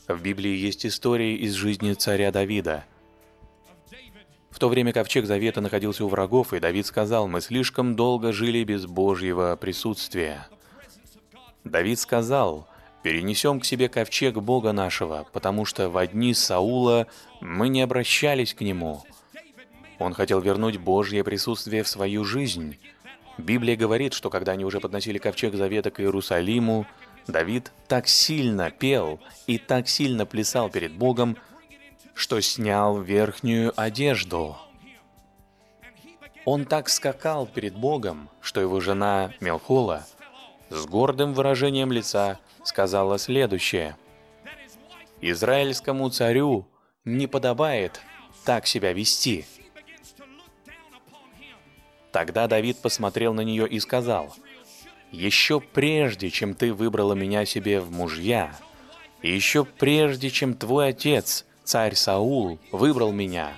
В Библии есть истории из жизни царя Давида. В то время ковчег Завета находился у врагов, и Давид сказал: «Мы слишком долго жили без Божьего присутствия». Давид сказал: «Перенесем к себе ковчег Бога нашего, потому что во дни Саула мы не обращались к нему». Он хотел вернуть Божье присутствие в свою жизнь. Библия говорит, что когда они уже подносили ковчег Завета к Иерусалиму, Давид так сильно пел и так сильно плясал перед Богом, что снял верхнюю одежду. Он так скакал перед Богом, что его жена Мелхола с гордым выражением лица сказала следующее: «Израильскому царю не подобает так себя вести». Тогда Давид посмотрел на нее и сказал: «Еще прежде, чем ты выбрала меня себе в мужья, и еще прежде, чем твой отец, царь Саул, выбрал меня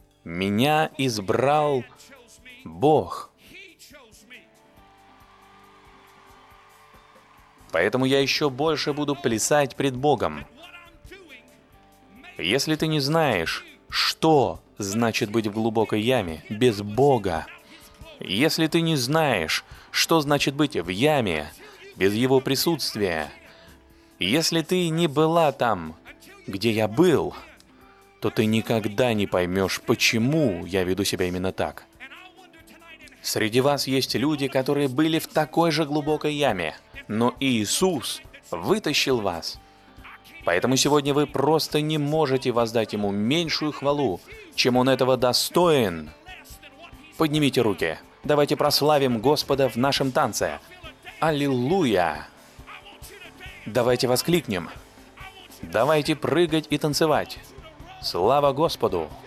избрал Бог. Поэтому я еще больше буду плясать пред Богом». Если ты не знаешь, что значит быть в глубокой яме без Бога, если ты не знаешь, что значит быть в яме без Его присутствия, если ты не была там, где я был, то ты никогда не поймешь, почему я веду себя именно так. Среди вас есть люди, которые были в такой же глубокой яме, но Иисус вытащил вас. Поэтому сегодня вы просто не можете воздать Ему меньшую хвалу, чем Он этого достоин. Поднимите руки. Давайте прославим Господа в нашем танце. Аллилуйя! Давайте воскликнем. Давайте прыгать и танцевать. Слава Господу!